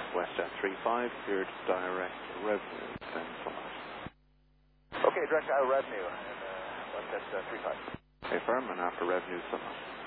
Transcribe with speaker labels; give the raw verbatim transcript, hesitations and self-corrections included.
Speaker 1: Westjet three five, cleared direct revenue, ten Summit.
Speaker 2: Okay, direct uh, revenue, and uh, Westjet uh, three five.
Speaker 1: Okay, firm, and after revenue Summit.